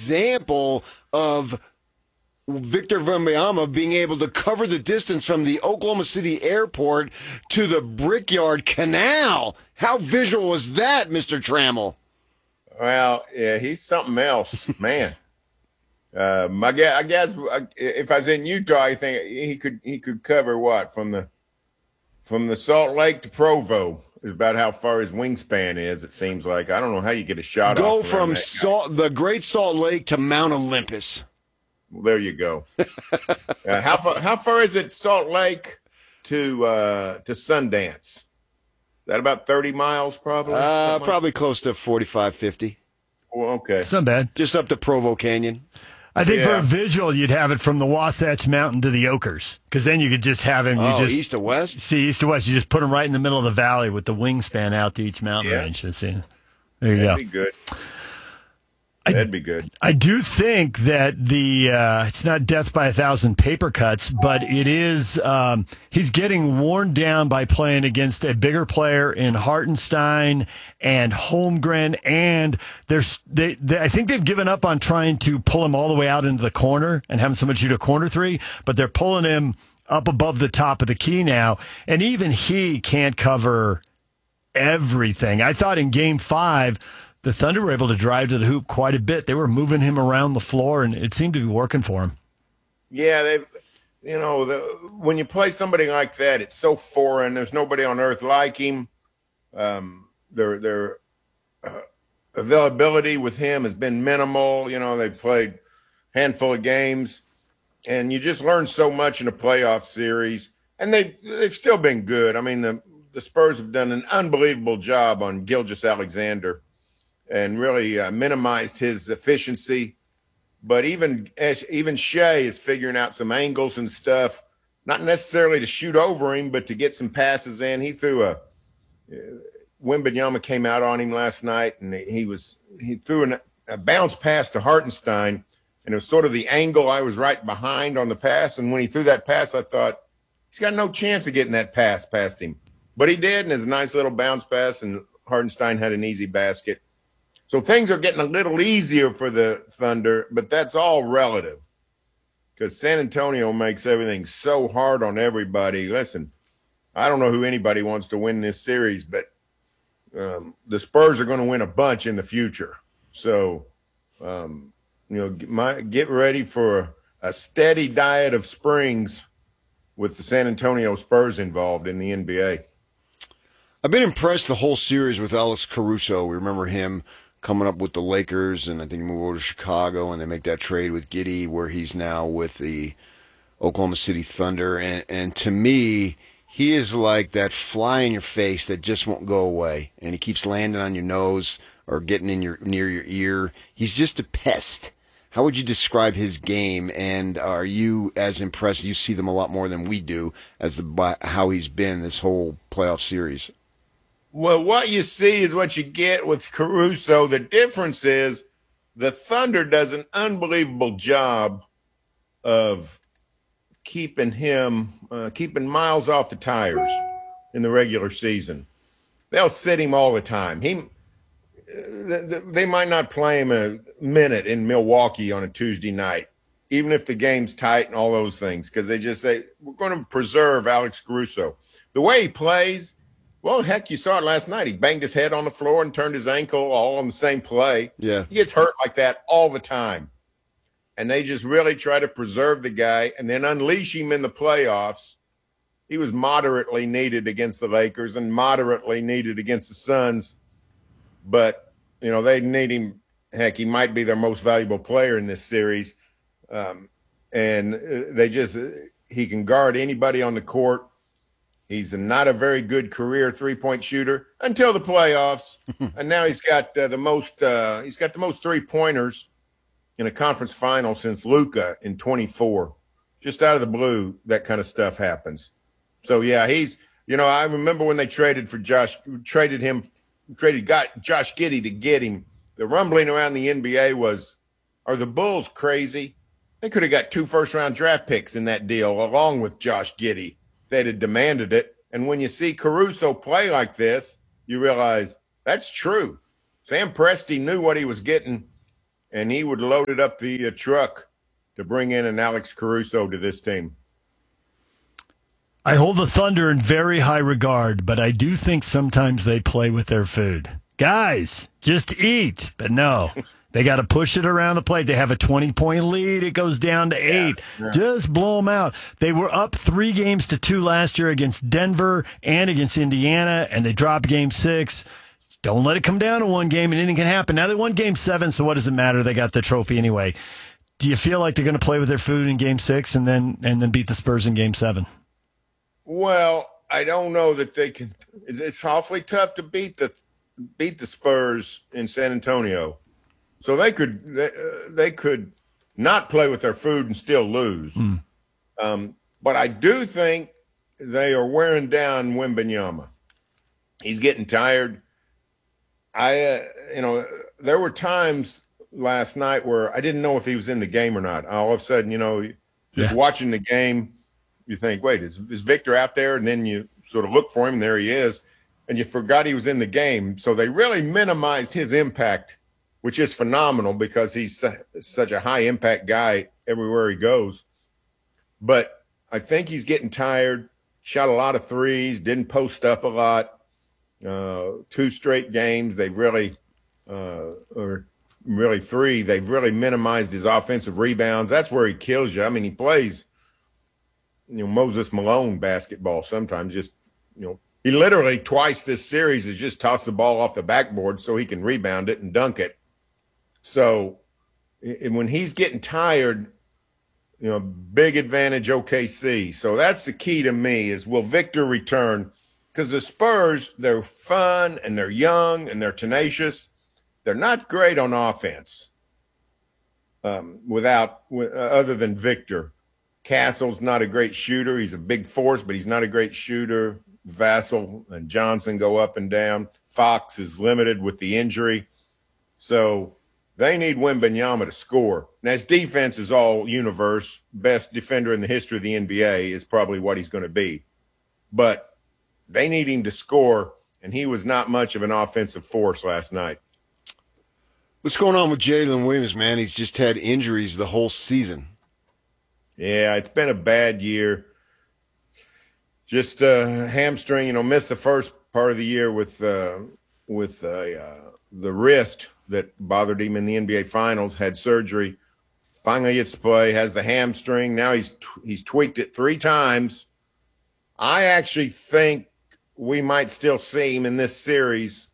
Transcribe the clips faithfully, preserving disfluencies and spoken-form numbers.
example of Victor Wembanyama being able to cover the distance from the Oklahoma City airport to the Brickyard Canal. How visual was that, Mister Trammell? Well, yeah, he's something else, man. um, I guess, I guess if I was in Utah, I think he could he could cover what from the from the Salt Lake to Provo is about how far his wingspan is. It seems like I don't know how you get a shot. Go off from Salt, the Great Salt Lake to Mount Olympus. Well, there you go. uh, how far? How far is it, Salt Lake to uh, to Sundance? Is that about thirty miles, probably? Uh, probably close to forty-five, fifty. Well, okay. It's not bad. Just up to Provo Canyon. I think Yeah. for a visual, you'd have it from the Wasatch Mountain to the Oakers, because then you could just have him. You Oh, just east to west? See, east to west. You just put him right in the middle of the valley with the wingspan out to each mountain Yeah. range. See, there you That'd go. be good. I- That'd be good. I do think that the uh, it's not death by a thousand paper cuts, but it is. Um, he's getting worn down by playing against a bigger player in Hartenstein and Holmgren, and there's they, they. I think they've given up on trying to pull him all the way out into the corner and have him someone shoot a corner three, but they're pulling him up above the top of the key now, and even he can't cover everything. I thought in Game Five, the Thunder were able to drive to the hoop quite a bit. They were moving him around the floor, and it seemed to be working for him. Yeah, they, you know, the, when you play somebody like that, it's so foreign. There's nobody on earth like him. Um, their their uh, availability with him has been minimal. You know, they played a handful of games, and you just learn so much in a playoff series. And they they've still been good. I mean, the the Spurs have done an unbelievable job on Gilgeous-Alexander and really uh, minimized his efficiency. But even even Shea is figuring out some angles and stuff, not necessarily to shoot over him, but to get some passes in. He threw a uh, Wembanyama came out on him last night, and he was he threw an, a bounce pass to Hartenstein, and it was sort of the angle I was right behind on the pass. And when he threw that pass, I thought he's got no chance of getting that pass past him, but he did, and it's a nice little bounce pass, and Hartenstein had an easy basket. So things are getting a little easier for the Thunder, but that's all relative because San Antonio makes everything so hard on everybody. Listen, I don't know who anybody wants to win this series, but um, the Spurs are going to win a bunch in the future. So, um, you know, get, my, get ready for a steady diet of springs with the San Antonio Spurs involved in the N B A. I've been impressed the whole series with Alex Caruso. We remember him coming up with the Lakers, and I think he moved over to Chicago, and they make that trade with Giddey, where he's now with the Oklahoma City Thunder. And, and to me, he is like that fly in your face that just won't go away, and he keeps landing on your nose or getting in your near your ear. He's just a pest. How would you describe his game, and are you as impressed? You see them a lot more than we do as the how he's been this whole playoff series. Well, what you see is what you get with Caruso. The difference is the Thunder does an unbelievable job of keeping him, uh, keeping Miles off the tires in the regular season. They'll sit him all the time. He, they might not play him a minute in Milwaukee on a Tuesday night, even if the game's tight and all those things, because they just say, we're going to preserve Alex Caruso. The way he plays, well, heck, you saw it last night. He banged his head on the floor and turned his ankle all on the same play. Yeah. He gets hurt like that all the time. And they just really try to preserve the guy and then unleash him in the playoffs. He was moderately needed against the Lakers and moderately needed against the Suns. But, you know, they need him. Heck, he might be their most valuable player in this series. Um, and they just – he can guard anybody on the court. He's not a very good career three-point shooter until the playoffs, and now he's got uh, the most. Uh, he's got the most three-pointers in a conference final since Luka in twenty-four. Just out of the blue, that kind of stuff happens. So yeah, he's. You know, I remember when they traded for Josh, traded him, traded got Josh Giddey to get him. The rumbling around the N B A was, are the Bulls crazy? They could have got two first-round draft picks in that deal, along with Josh Giddey. They'd have demanded it. And when you see Caruso play like this, you realize that's true. Sam Presti knew what he was getting and he would load it up the uh, truck to bring in an Alex Caruso to this team. I hold the Thunder in very high regard, but I do think sometimes they play with their food. Guys, just eat. But no, they got to push it around the plate. They have a twenty-point lead. It goes down to eight. Yeah, yeah. Just blow them out. They were up three games to two last year against Denver and against Indiana, and they dropped game six. Don't let it come down to one game, and anything can happen. Now they won game seven, so what does it matter? They got the trophy anyway. Do you feel like they're going to play with their food in game six and then and then beat the Spurs in game seven? Well, I don't know that they can. It's awfully tough to beat the beat the Spurs in San Antonio, so they could they, uh, they could not play with their food and still lose. Mm. Um, but I do think they are wearing down Wembanyama. He's getting tired. I uh, you know there were times last night where I didn't know if he was in the game or not. All of a sudden, you know, just yeah. watching the game. You think, wait, is, is Victor out there? And then you sort of look for him, and there he is. And you forgot he was in the game. So they really minimized his impact, which is phenomenal because he's such a high-impact guy everywhere he goes. But I think he's getting tired, shot a lot of threes, didn't post up a lot. Uh, two straight games, they've really uh, – or really three, they've really minimized his offensive rebounds. That's where he kills you. I mean, he plays – you know, Moses Malone basketball sometimes. Just, you know, he literally twice this series has just tossed the ball off the backboard so he can rebound it and dunk it. So and when he's getting tired, you know, big advantage O K C. So that's the key to me is, will Victor return? Because the Spurs, they're fun and they're young and they're tenacious. They're not great on offense um, without uh, other than Victor. Castle's not a great shooter. He's a big force, but he's not a great shooter. Vassell and Johnson go up and down. Fox is limited with the injury. So they need Wembanyama to score. Now, his defense is all universe. Best defender in the history of the N B A is probably what he's going to be. But they need him to score, and he was not much of an offensive force last night. What's going on with Jalen Williams, man? He's just had injuries the whole season. Yeah, it's been a bad year. Just uh, hamstring, you know, missed the first part of the year with uh, with uh, uh, the wrist that bothered him in the N B A Finals. Had surgery, finally gets to play. Has the hamstring. Now he's he's tweaked it three times. I actually think we might still see him in this series.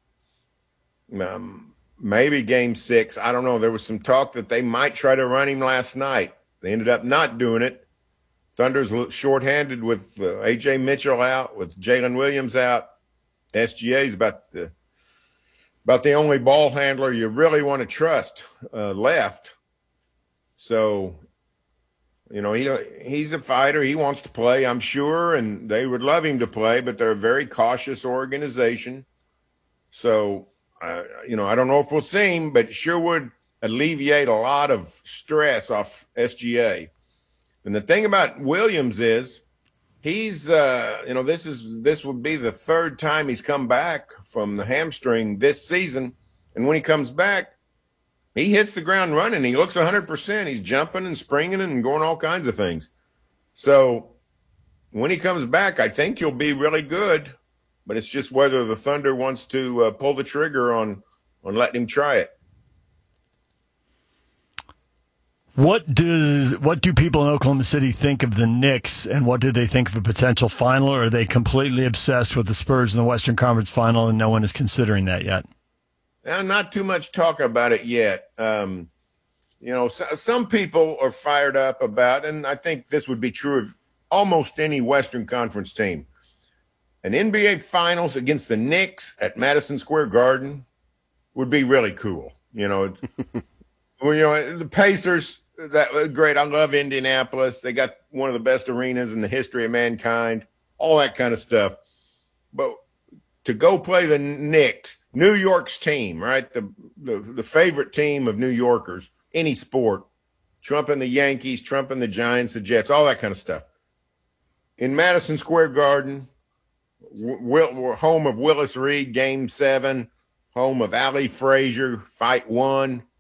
Um, maybe Game Six. I don't know. There was some talk that they might try to run him last night. They ended up not doing it. Thunder's shorthanded with uh, A J Mitchell out, with Jalen Williams out. S G A is about the, about the only ball handler you really want to trust uh, left. So, you know, he he's a fighter. He wants to play, I'm sure, and they would love him to play, but they're a very cautious organization. So, uh, you know, I don't know if we'll see him, but sure would alleviate a lot of stress off S G A. And the thing about Williams is he's, uh, you know, this is this would be the third time he's come back from the hamstring this season. And when he comes back, he hits the ground running. He looks one hundred percent. He's jumping and springing and going all kinds of things. So when he comes back, I think he'll be really good. But it's just whether the Thunder wants to uh, pull the trigger on, on letting him try it. What do what do people in Oklahoma City think of the Knicks, and what do they think of a potential final? Or are they completely obsessed with the Spurs in the Western Conference Final, and no one is considering that yet? Uh, not too much talk about it yet. Um, you know, so, some people are fired up about, and I think this would be true of almost any Western Conference team. An N B A Finals against the Knicks at Madison Square Garden would be really cool. You know, well, you know, the Pacers. That was great. I love Indianapolis. They got one of the best arenas in the history of mankind, all that kind of stuff. But to go play the Knicks, New York's team, right? The, the the favorite team of New Yorkers, any sport, trumping the Yankees, trumping the Giants, the Jets, all that kind of stuff. In Madison Square Garden, w- home of Willis Reed, Game seven, home of Ali Frazier, Fight one.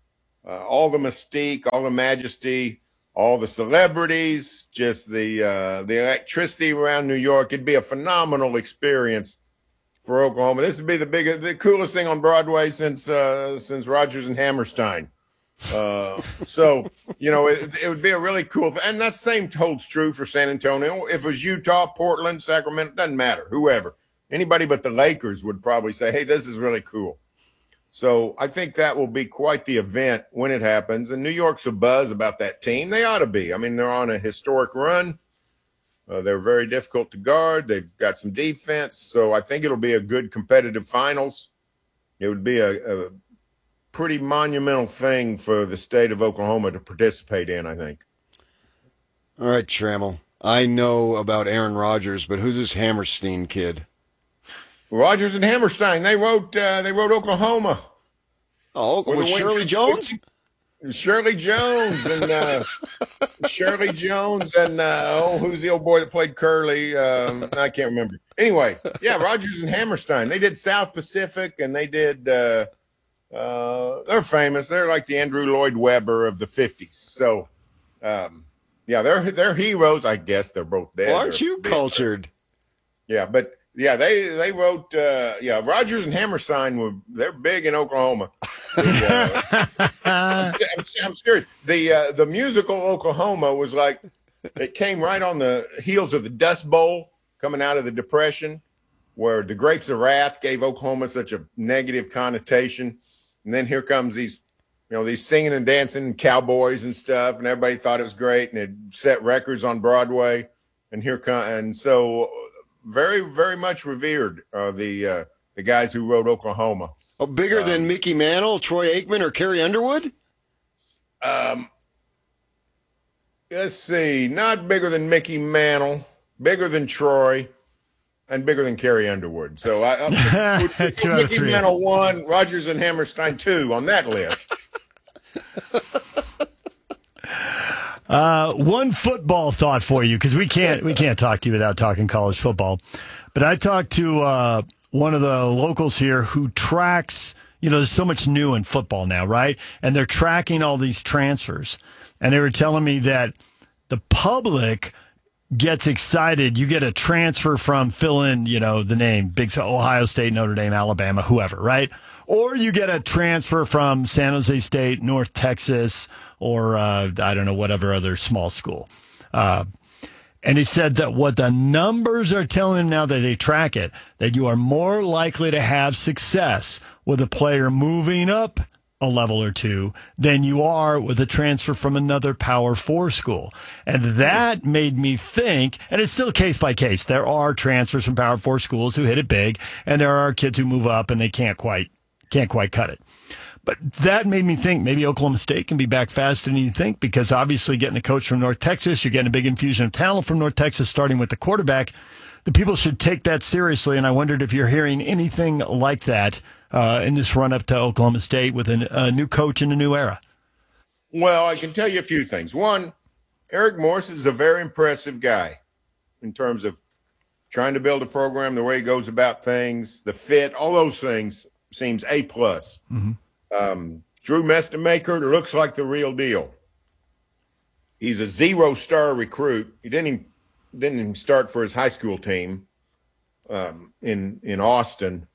uh, all the mystique, all the majesty, all the celebrities, just the uh, the electricity around New York. It'd be a phenomenal experience for Oklahoma. This would be the biggest, the coolest thing on Broadway since uh, since Rodgers and Hammerstein. Uh, so you know, it, it would be a really cool thing. And that same holds true for San Antonio. If it was Utah, Portland, Sacramento, doesn't matter. Whoever, anybody but the Lakers would probably say, "Hey, this is really cool." So I think that will be quite the event when it happens. And New York's a buzz about that team. They ought to be. I mean, they're on a historic run. Uh, they're very difficult to guard. They've got some defense. So I think it'll be a good competitive finals. It would be a, a pretty monumental thing for the state of Oklahoma to participate in, I think. All right, Trammell. I know about Aaron Rodgers, but who's this Hammerstein kid? Rodgers and Hammerstein, they wrote uh, they wrote Oklahoma. Oh, with, with Shirley Jones? Shirley Jones and uh, Shirley Jones and uh, oh, who's the old boy that played Curly? Um, I can't remember. Anyway, yeah, Rodgers and Hammerstein. They did South Pacific, and they did. Uh, uh, they're famous. They're like the Andrew Lloyd Webber of the fifties. So, um, yeah, they're they're heroes. I guess they're both dead. Well, aren't they're, you cultured? Yeah, but. Yeah, they they wrote. Uh, yeah, Rodgers and Hammerstein were they're big in Oklahoma. The, uh, I'm, I'm serious. The uh, the musical Oklahoma was like it came right on the heels of the Dust Bowl coming out of the Depression, where the Grapes of Wrath gave Oklahoma such a negative connotation, and then here comes these you know these singing and dancing cowboys and stuff, and everybody thought it was great, and it set records on Broadway, and here come and so. Very, very much revered uh, the uh, the guys who wrote Oklahoma. Oh, bigger um, than Mickey Mantle, Troy Aikman, or Carrie Underwood? Um, let's see, not bigger than Mickey Mantle, bigger than Troy, and bigger than Carrie Underwood. So I, I would, would two Mickey Mantle one, Rodgers and Hammerstein two on that list. Uh, one football thought for you, because we can't we can't talk to you without talking college football. But I talked to uh, one of the locals here who tracks. You know, there's so much new in football now, right? And they're tracking all these transfers, and they were telling me that the public gets excited. You get a transfer from fill in, you know, the name Big Ohio State, Notre Dame, Alabama, whoever, right? Or you get a transfer from San Jose State, North Texas, or uh, I don't know, whatever other small school. Uh, and he said that what the numbers are telling him now that they track it, that you are more likely to have success with a player moving up a level or two than you are with a transfer from another Power Four school. And that made me think, and it's still case by case. There are transfers from Power Four schools who hit it big, and there are kids who move up and they can't quite can't quite cut it. But that made me think maybe Oklahoma State can be back faster than you think, because obviously getting a coach from North Texas, you're getting a big infusion of talent from North Texas, starting with the quarterback. The people should take that seriously, and I wondered if you're hearing anything like that uh, in this run-up to Oklahoma State with a, a new coach in a new era. Well, I can tell you a few things. One, Eric Morris is a very impressive guy in terms of trying to build a program, the way he goes about things, the fit, all those things seems A plus. Mm-hmm. Um, Drew Mestemaker looks like the real deal. He's a zero-star recruit. He didn't even, didn't even start for his high school team um, in in Austin,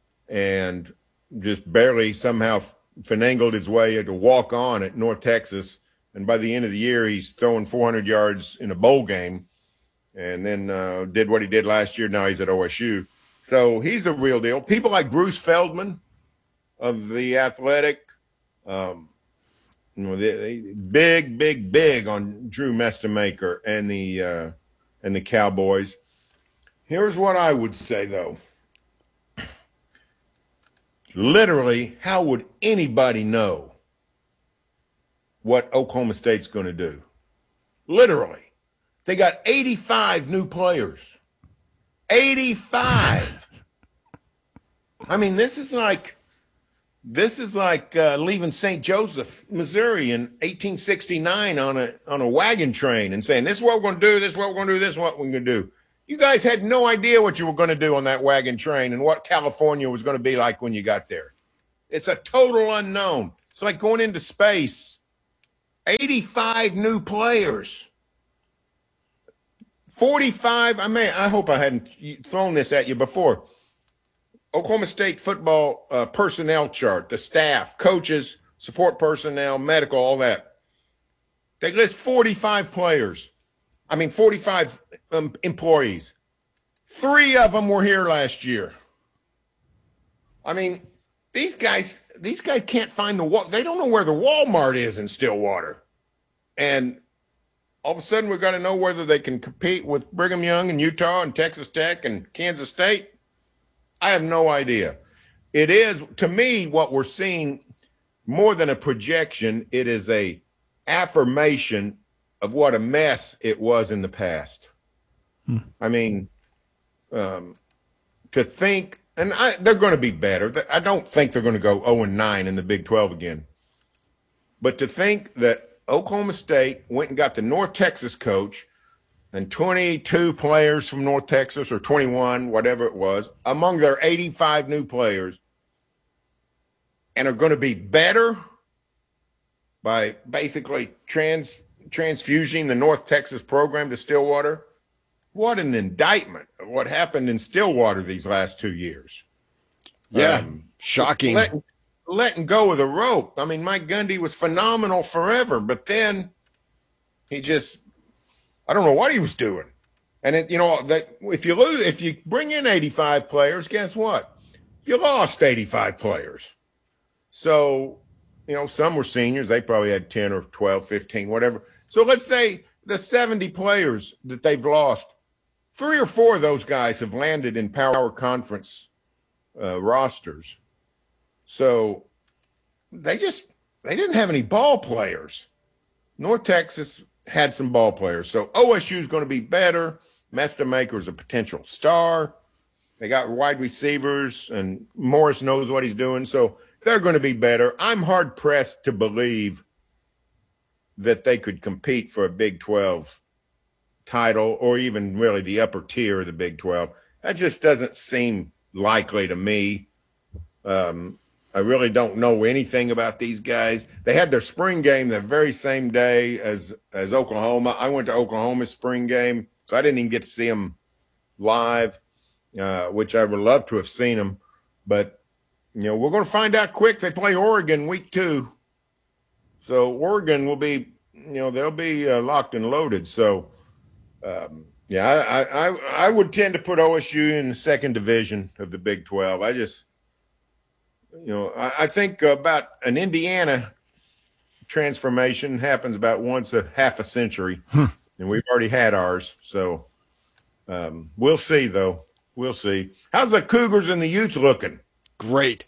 and just barely somehow finagled his way to walk on at North Texas. And by the end of the year, he's throwing four hundred yards in a bowl game, and then uh, did what he did last year. Now he's at O S U. So he's the real deal. People like Bruce Feldman of The Athletic, um, you know, they, they, big, big, big on Drew Mestemaker and the uh, and the Cowboys. Here's what I would say, though. Literally, how would anybody know what Oklahoma State's going to do? Literally. They got eighty-five new players. eighty-five. I mean, this is like this is like uh, leaving Saint Joseph, Missouri in eighteen sixty-nine on a on a wagon train and saying, this is what we're going to do, this is what we're going to do, this is what we're going to do. You guys had no idea what you were going to do on that wagon train and what California was going to be like when you got there. It's a total unknown. It's like going into space. eighty-five new players. forty-five, I mean, I hope I hadn't thrown this at you before. Oklahoma State football uh, personnel chart, the staff, coaches, support personnel, medical, all that. They list forty-five players. I mean, forty-five um, employees. Three of them were here last year. I mean, these guys, these guys can't find the wall. They don't know where the Walmart is in Stillwater. And all of a sudden, we've got to know whether they can compete with Brigham Young and Utah and Texas Tech and Kansas State. I have no idea. It is, to me, what we're seeing more than a projection. It is a affirmation of what a mess it was in the past. Hmm. I mean, um, to think, and I, they're going to be better. I don't think they're going to go oh and nine in the Big twelve again. But to think that Oklahoma State went and got the North Texas coach and twenty-two players from North Texas, or twenty-one, whatever it was, among their eighty-five new players, and are going to be better by basically trans transfusing the North Texas program to Stillwater. What an indictment of what happened in Stillwater these last two years. Yeah, um, shocking. Letting, letting go of the rope. I mean, Mike Gundy was phenomenal forever, but then he just, I don't know what he was doing. And it, you know, that if you lose, if you bring in eighty-five players, guess what? You lost eighty-five players. So, you know, some were seniors. They probably had ten or twelve, fifteen, whatever. So let's say the seventy players that they've lost, three or four of those guys have landed in power conference uh, rosters. So they just, they didn't have any ball players. North Texas had some ball players. So O S U is going to be better. Mestamaker is a potential star. They got wide receivers, and Morris knows what he's doing. So they're going to be better. I'm hard-pressed to believe that they could compete for a Big twelve title, or even really the upper tier of the Big twelve. That just doesn't seem likely to me. Um, I really don't know anything about these guys. They had their spring game the very same day as, as Oklahoma. I went to Oklahoma's spring game, so I didn't even get to see them live, uh, which I would love to have seen them. But, you know, we're going to find out quick. They play Oregon week two. So Oregon will be, you know, they'll be uh, locked and loaded. So, um, yeah, I, I I would tend to put O S U in the second division of the Big twelve. I just, you know, I, I think about an Indiana transformation happens about once a half a century, hmm. and we've already had ours. So um, we'll see, though. We'll see. How's the Cougars and the Utes looking? Great.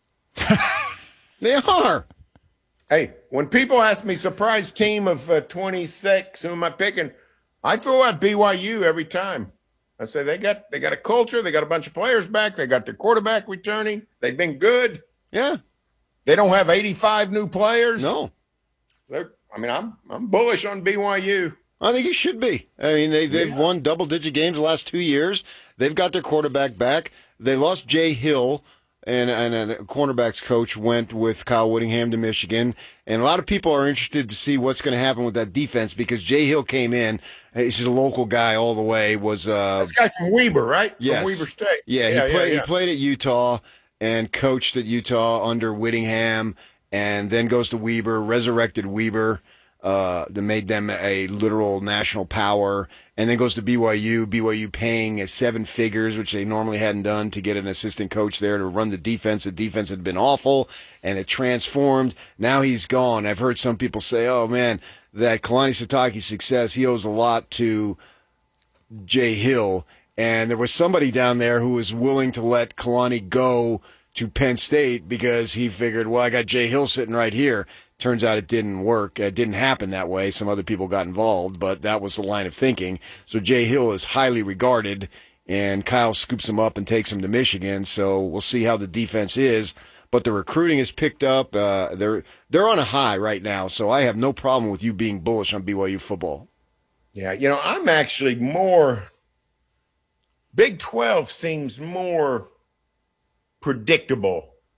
They are. Hey, when people ask me surprise team of uh, twenty-six, who am I picking? I throw out B Y U every time. I say they got they got a culture, they got a bunch of players back, they got their quarterback returning, they've been good. Yeah. They don't have eighty-five new players. No. They're, I mean, I'm I'm bullish on B Y U. I think you should be. I mean, they, they've yeah. won double-digit games the last two years. They've got their quarterback back. They lost Jay Hill. And, and a cornerbacks coach went with Kyle Whittingham to Michigan. And a lot of people are interested to see what's going to happen with that defense, because Jay Hill came in. He's just a local guy all the way. Was uh, This guy from Weber, right? Yes. From Weber State. Yeah, he, yeah, played, yeah, yeah. he played at Utah and coached at Utah under Whittingham, and then goes to Weber, resurrected Weber. Uh, that made them a literal national power, and then goes to B Y U. B Y U paying seven figures, which they normally hadn't done, to get an assistant coach there to run the defense. The defense had been awful, and it transformed. Now he's gone. I've heard some people say, "Oh man, that Kalani Sitake's success, he owes a lot to Jay Hill." And there was somebody down there who was willing to let Kalani go to Penn State because he figured, well, I got Jay Hill sitting right here. Turns out it didn't work. It didn't happen that way. Some other people got involved, but that was the line of thinking. So Jay Hill is highly regarded, and Kyle scoops him up and takes him to Michigan. So we'll see how the defense is. But the recruiting is picked up. Uh, they're they're on a high right now, so I have no problem with you being bullish on B Y U football. Yeah, you know, I'm actually more – Big twelve seems more predictable.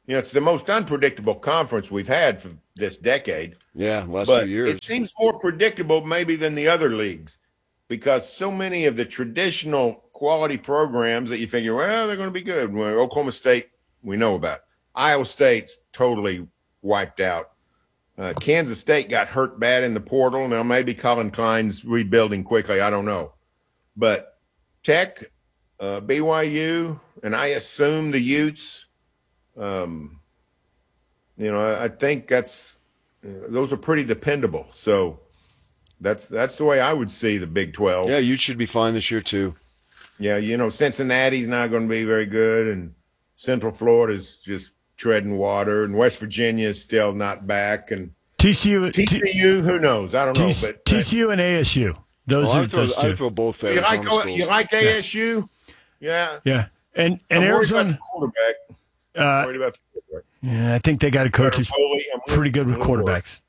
You know, it's the most unpredictable conference we've had for this decade. Yeah, last But two years. it seems more predictable maybe than the other leagues because so many of the traditional quality programs that you figure, well, they're going to be good. Well, Oklahoma State, we know about. Iowa State's totally wiped out. Uh, Kansas State got hurt bad in the portal. Now, maybe Colin Klein's rebuilding quickly. I don't know. But Tech, uh, B Y U, and I assume the Utes, um, you know, I, I think that's uh, those are pretty dependable. So that's that's the way I would see the Big twelve. Yeah, you should be fine this year, too. Yeah, you know, Cincinnati's not going to be very good, and Central Florida's just treading water, and West Virginia is still not back, and T C U, T C U, who knows? I don't know. T- But T C U and A S U. Those Well, are I'd throw, those two. I'd throw both there. you like you like A S U? Yeah. Yeah, and and I'm worried Arizona. about the quarterback. Uh, I'm worried about the quarterback. yeah, I think they got a coach who's Foley, I'm pretty good with a little worried. quarterbacks.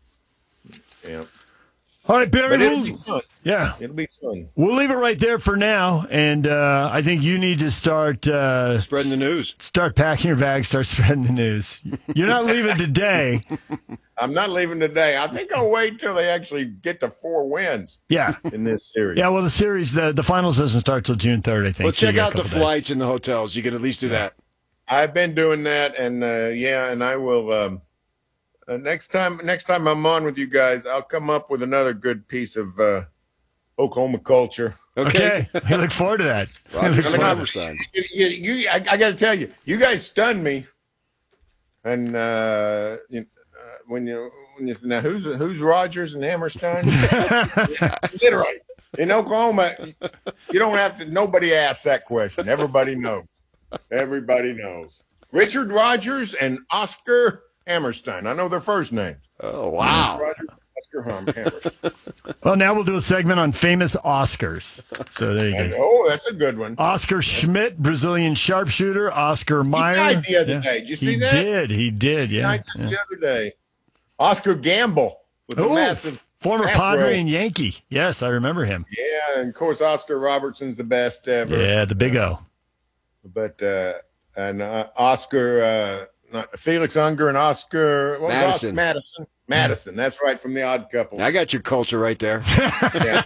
Yeah. All right, Barry. But it'll We'll, be fun. yeah, It'll be fun. we'll leave it right there for now, and uh, I think you need to start uh, Spreading the news. start packing your bags, start spreading the news. You're not leaving today. I'm not leaving today. I think I'll wait until they actually get to four wins Yeah. in this series. Yeah, well, the series, the, the finals doesn't start till June third, I think. Well, So you check got a out the couple days. flights and the hotels. You can at least do that. I've been doing that, and uh, yeah, and I will. Um, uh, next time, next time I'm on with you guys, I'll come up with another good piece of uh, Oklahoma culture. Okay. Okay. I look forward to that. I Roger look forward to Hammerstein. You, you, you, I, I got to tell you, you guys stunned me. And uh, you, uh, when you when you now who's who's Rogers and Hammerstein? Literally in Oklahoma, you don't have to. Nobody asks that question. Everybody knows. Everybody knows. Richard Rogers and Oscar Hammerstein. I know their first names. Oh, wow. Roger, Oscar Ham- Hammerstein. Well, now we'll do a segment on famous Oscars. So there you And- go. oh, that's a good one. Oscar Schmidt, Brazilian sharpshooter. Oscar Meyer. died the other Yeah. day. Did you see he that? He did. He did, yeah. Night just the other day. Oscar Gamble with a Oh, massive former afro. Padre and Yankee. Yes, I remember him. Yeah, and of course Oscar Robertson's the best ever. Yeah, the Big O. But uh, and uh, Oscar, uh, not Felix Unger and Oscar what was Madison. Oscar? Madison. Madison. That's right, from The Odd Couple. I got your culture right there. Yeah.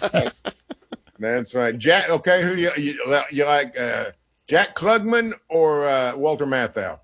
That's right. Jack. Okay, who do you you, you like? Uh, Jack Klugman or uh, Walter Matthau?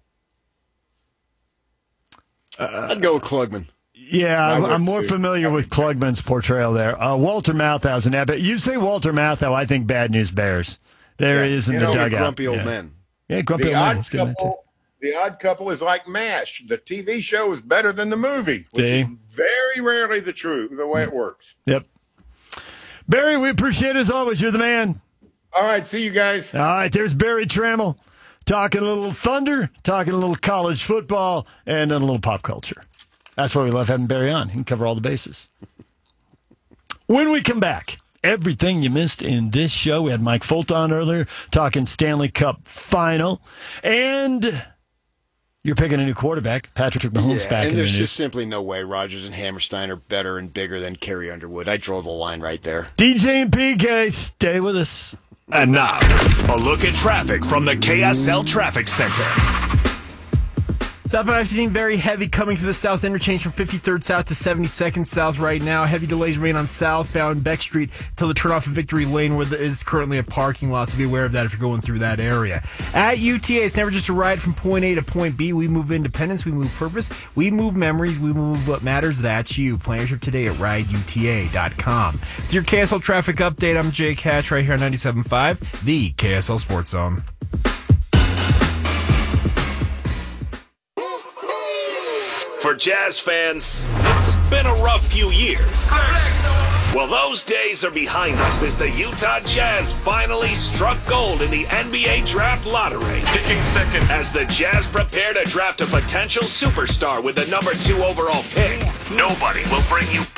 I'd go with Klugman. Yeah, I'm, would I'm more too. familiar with Klugman's portrayal there. Uh, Walter Matthau's an epic. You say Walter Matthau, I think Bad News Bears. There Yeah, he is in you the know, dugout. Grumpy old yeah. men. Yeah, grumpy The old man. Odd He's good in that too. Couple. The Odd Couple is like MASH. The T V show is better than the movie, which See? is very rarely the truth. The way it works. Yep. Barry, we appreciate it as always. You're the man. All right, see you guys. All right, there's Barry Trammell talking a little Thunder, talking a little college football, and a little pop culture. That's why we love having Barry on. He can cover all the bases. When we come back, everything you missed in this show. We had Mike Fulton earlier talking Stanley Cup final. And you're picking a new quarterback. Patrick Mahomes Yeah, back and in the there's news. just simply no way Rogers and Hammerstein are better and bigger than Carrie Underwood. I draw the line right there. D J and P K, stay with us. And now, a look at traffic from the K S L Traffic Center. Southbound I've seen very heavy coming through the south interchange from fifty-third south to seventy-second south right now. Heavy delays remain on southbound Beck Street till the turnoff of Victory Lane, where there is currently a parking lot, so be aware of that if you're going through that area. At U T A, it's never just a ride from point A to point B. We move independence, we move purpose, we move memories, we move what matters. That's you. Plan your trip today at ride U T A dot com. With your K S L traffic update, I'm Jake Hatch right here on ninety-seven point five, the K S L Sports Zone. For Jazz fans, it's been a rough few years. Well, those days are behind us as the Utah Jazz finally struck gold in the N B A Draft Lottery. Picking second. As the Jazz prepare to draft a potential superstar with the number two overall pick, nobody will bring you